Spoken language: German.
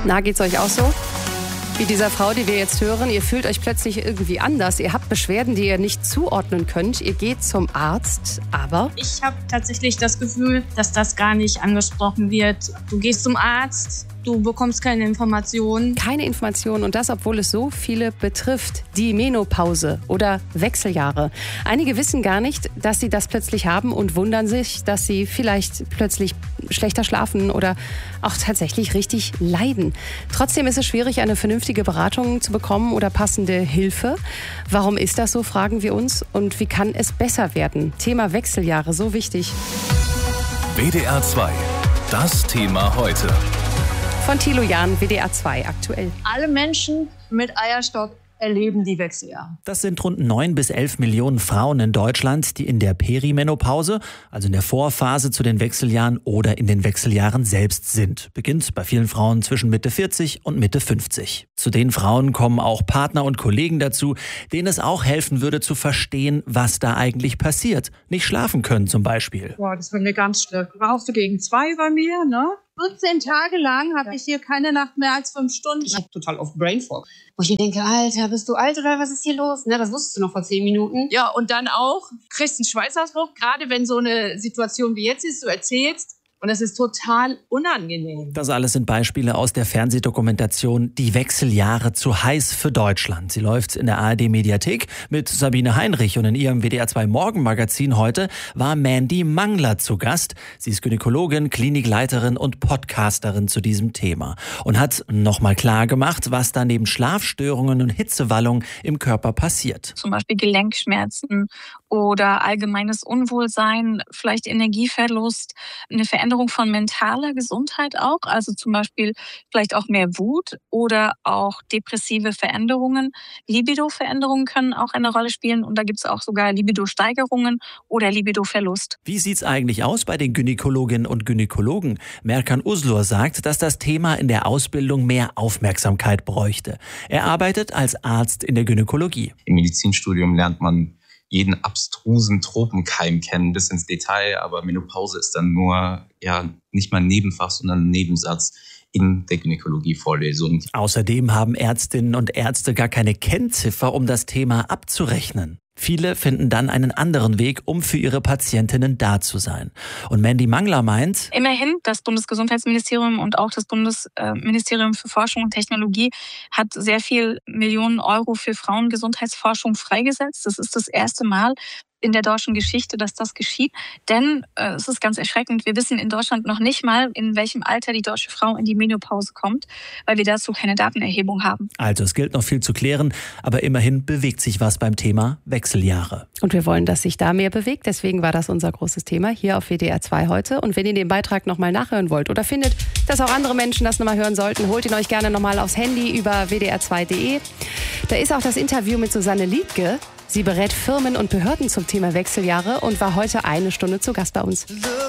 Na, geht's euch auch so? Wie dieser Frau, die wir jetzt hören, ihr fühlt euch plötzlich irgendwie anders. Ihr habt Beschwerden, die ihr nicht zuordnen könnt. Ihr geht zum Arzt, aber... Ich habe tatsächlich das Gefühl, dass das gar nicht angesprochen wird. Du gehst zum Arzt, du bekommst keine Informationen. Keine Informationen und das, obwohl es so viele betrifft. Die Menopause oder Wechseljahre. Einige wissen gar nicht, dass sie das plötzlich haben und wundern sich, dass sie vielleicht plötzlich schlechter schlafen oder auch tatsächlich richtig leiden. Trotzdem ist es schwierig, eine vernünftige Beratung zu bekommen oder passende Hilfe. Warum ist das so, fragen wir uns. Und wie kann es besser werden? Thema Wechseljahre, so wichtig. WDR 2, das Thema heute. Von Thilo Jahn, WDR 2 aktuell. Alle Menschen mit Eierstock erleben die Wechseljahre. Das sind rund 9 bis 11 Millionen Frauen in Deutschland, die in der Perimenopause, also in der Vorphase zu den Wechseljahren oder in den Wechseljahren selbst sind. Beginnt bei vielen Frauen zwischen Mitte 40 und Mitte 50. Zu den Frauen kommen auch Partner und Kollegen dazu, denen es auch helfen würde zu verstehen, was da eigentlich passiert. Nicht schlafen können zum Beispiel. Boah, das war mir ganz schlimm. Rauchst du gegen 2 bei mir, ne? 14 Tage lang habe ich hier keine Nacht mehr als 5 Stunden. Ich hab total auf Brain Fog. Wo ich mir denke, Alter, bist du alt oder was ist hier los? Ne, das wusstest du noch vor 10 Minuten. Ja, und dann auch, kriegst einen Schweißausbruch, gerade wenn so eine Situation wie jetzt ist, du erzählst. Und es ist total unangenehm. Das alles sind Beispiele aus der Fernsehdokumentation Die Wechseljahre zu heiß für Deutschland. Sie läuft in der ARD-Mediathek mit Sabine Heinrich und in ihrem WDR 2 Morgenmagazin heute war Mandy Mangler zu Gast. Sie ist Gynäkologin, Klinikleiterin und Podcasterin zu diesem Thema und hat nochmal klar gemacht, was da neben Schlafstörungen und Hitzewallung im Körper passiert. Zum Beispiel Gelenkschmerzen oder allgemeines Unwohlsein, vielleicht Energieverlust, eine Veränderung von mentaler Gesundheit auch, also zum Beispiel vielleicht auch mehr Wut oder auch depressive Veränderungen. Libido-Veränderungen können auch eine Rolle spielen und da gibt es auch sogar Libido-Steigerungen oder Libido-Verlust. Wie sieht's eigentlich aus bei den Gynäkologinnen und Gynäkologen? Merkan Uslur sagt, dass das Thema in der Ausbildung mehr Aufmerksamkeit bräuchte. Er arbeitet als Arzt in der Gynäkologie. Im Medizinstudium lernt man jeden abstrusen Tropenkeim kennen bis ins Detail, aber Menopause ist dann nur nicht mal ein Nebenfach, sondern ein Nebensatz in der Gynäkologie-Vorlesung. Außerdem haben Ärztinnen und Ärzte gar keine Kennziffer, um das Thema abzurechnen. Viele finden dann einen anderen Weg, um für ihre Patientinnen da zu sein. Und Mandy Mangler meint, immerhin, das Bundesgesundheitsministerium und auch das Bundesministerium für Forschung und Technologie hat sehr viel Millionen Euro für Frauengesundheitsforschung freigesetzt. Das ist das erste Mal in der deutschen Geschichte, dass das geschieht. Denn es ist ganz erschreckend, wir wissen in Deutschland noch nicht mal, in welchem Alter die deutsche Frau in die Menopause kommt, weil wir dazu keine Datenerhebung haben. Also es gilt noch viel zu klären, aber immerhin bewegt sich was beim Thema Wechseljahre. Und wir wollen, dass sich da mehr bewegt, deswegen war das unser großes Thema hier auf WDR 2 heute. Und wenn ihr den Beitrag nochmal nachhören wollt oder findet, dass auch andere Menschen das nochmal hören sollten, holt ihn euch gerne nochmal aufs Handy über wdr2.de. Da ist auch das Interview mit Susanne Liedtke. Sie berät Firmen und Behörden zum Thema Wechseljahre und war heute 1 Stunde zu Gast bei uns.